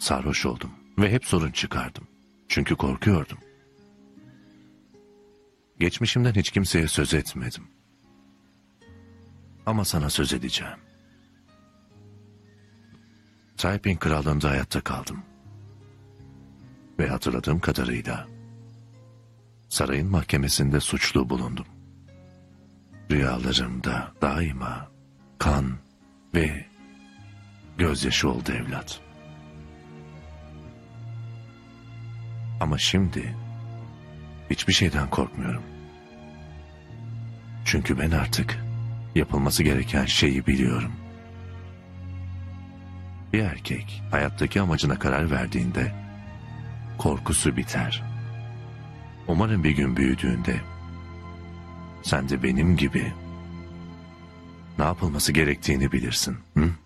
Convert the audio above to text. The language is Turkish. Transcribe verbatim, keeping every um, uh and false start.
Sarhoş oldum ve hep sorun çıkardım. Çünkü korkuyordum. Geçmişimden hiç kimseye söz etmedim. Ama sana söz edeceğim. Taiping krallığında hayatta kaldım. Ve hatırladığım kadarıyla sarayın mahkemesinde suçlu bulundum. Rüyalarımda daima kan ve gözyaşı oldu evlat. Ama şimdi hiçbir şeyden korkmuyorum. Çünkü ben artık yapılması gereken şeyi biliyorum. Bir erkek hayattaki amacına karar verdiğinde korkusu biter. Umarım bir gün büyüdüğünde sen de benim gibi ne yapılması gerektiğini bilirsin. Hı?